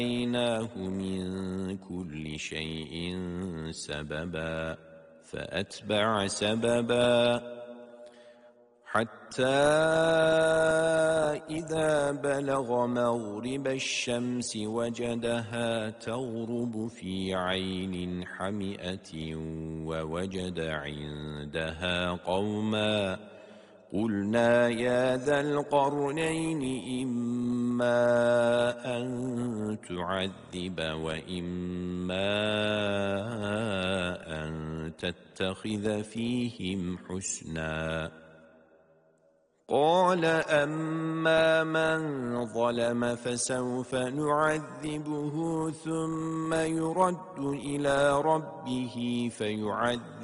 وآتيناه من كل شيء سببا فأتبع سببا حتى إذا بلغ مغرب الشمس وجدها تغرب في عين حمئة ووجد عندها قوما قلنا يا ذا القرنين إما أن تعذب وإما أن تتخذ فيهم حسنا قال أما من ظلم فسوف نعذبه ثم يرد إلى ربه فيعذبه